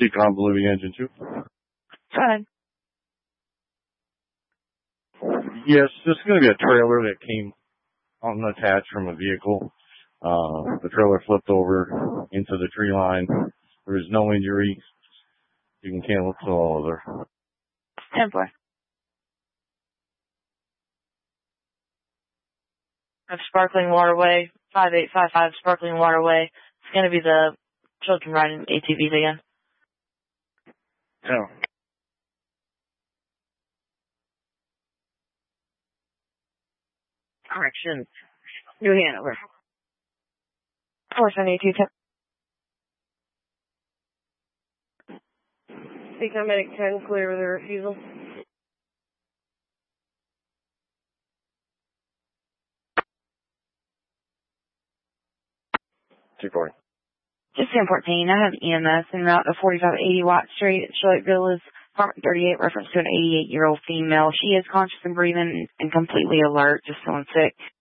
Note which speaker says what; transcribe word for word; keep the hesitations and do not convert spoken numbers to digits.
Speaker 1: Seacon Bolivia Engine two.
Speaker 2: Go ahead.
Speaker 1: Yes, this is going to be a trailer that came unattached from a vehicle. Uh, the trailer flipped over into the tree line. There was no injury. You can cancel all of there.
Speaker 2: ten four. Of Sparkling Waterway, five eight five five Sparkling Waterway. It's going to be the children riding A T Vs again.
Speaker 1: Yeah.
Speaker 2: Correction. New Hanover. four seventy-two. Seacon Medic ten, clear the refusal.
Speaker 1: two forty.
Speaker 2: Just ten fourteen, I have E M S en route to forty-five eighty Watt Street at Charlotte Villas, apartment thirty-eight, reference to an eighty-eight-year-old female. She is conscious and breathing and completely alert, just feeling sick.